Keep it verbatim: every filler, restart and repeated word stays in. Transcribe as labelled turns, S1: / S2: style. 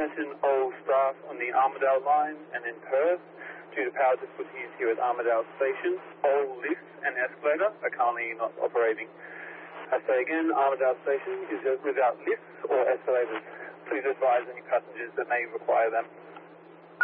S1: certain old staff on the Armidale line and in Perth due to power difficulties here at Armidale Station. All lifts and escalator are currently not operating. I say again, Armidale Station is without lifts or escalators. Please advise any passengers that may require them.